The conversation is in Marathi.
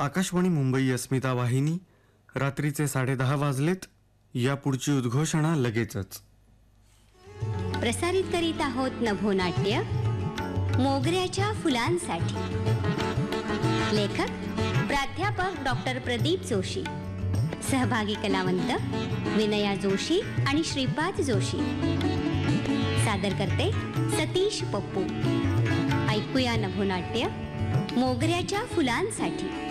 आकाशवाणी मुंबई अस्मिता वाहिनी. रात्रीचे 10:30 वाजलेत. या पुढची उद्घोषणा लगेचच. प्रसारित करीत आहोत नभोनाट्य मोगऱ्याच्या फुलांसाठी. लेखक प्राध्यापक डॉक्टर प्रदीप जोशी. सहभागी कलावंत विनया जोशी आणि श्रीपाद जोशी. सादर करते सतीश पप्पू. ऐकूया नभोनाट्य मोगऱ्याच्या फुलांसाठी.